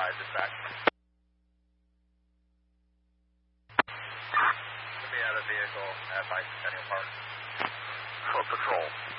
dispatch. Should be out of vehicle at Bicentennial Park. For patrol.